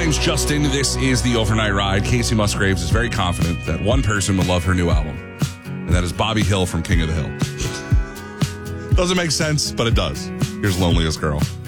name's Justin. This is the Overnight Ride. Casey Musgraves is very confident that one person will love her new album, and that is Bobby Hill from King of the Hill. Doesn't make sense, but it does. Here's Loneliest Girl.